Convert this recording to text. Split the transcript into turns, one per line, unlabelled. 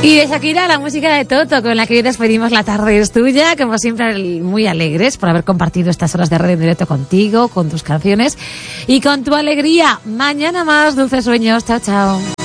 Y de Shakira, la música de Toto, con la que hoy despedimos la tarde es tuya, como siempre muy alegres por haber compartido estas horas de radio en directo contigo, con tus canciones y con tu alegría. Mañana más, dulces sueños. Chao, chao.